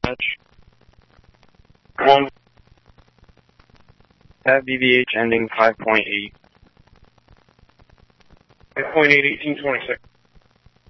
dispatch. One. At BVH ending 5.8. 5.8, 1826.